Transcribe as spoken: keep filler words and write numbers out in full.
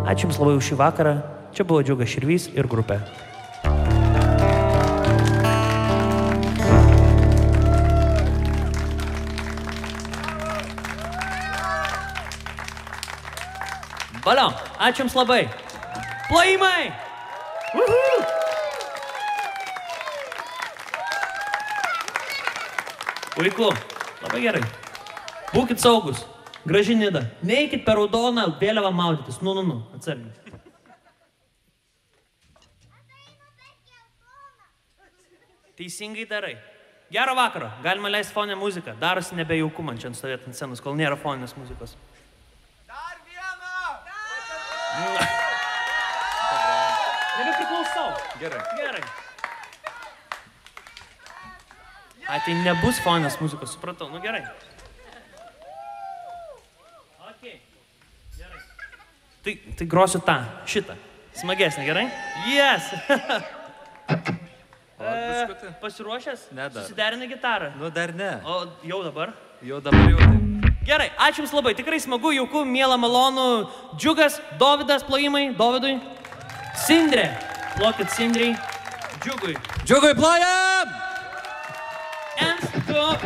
Ačiū Jums labai už šį vakarą. Čia buvo Džiugas Širvys ir grupė. Valio, ačiū Jums labai. Plojimai! Uhu! Puiku, labai gerai. Būkit saugus, graži nida. Neikit per raudoną vėliavą maudytis. Nu, nu, nu, atsargiai. Teisingai darai. Gero vakaro, galima leisti foninę muziką. Darosi nebejauku man čia stovėti ant scenos, kol nėra foninės muzikos. Dar vieną! Nebepriklausau. Gerai. Gerai. Ai, tai nebus foninės muzikos, supratau. Nu, gerai. Ok. Gerai. Tai, tai grosiu tą, šitą. Smagesnė, gerai? Yes! biškutį? Pasiruošęs? Ne dar. Susiderinai gitarą? Nu dar ne. O jau dabar? Jau dabar jau taip. Gerai, ačiū Jums labai. Tikrai smagu, jauku, miela, malonu. Džiugas, Dovydas, plojimai, Dovydui. Sindrė. Plokit Sindrei. Džiugui. Džiugui plojam! And go.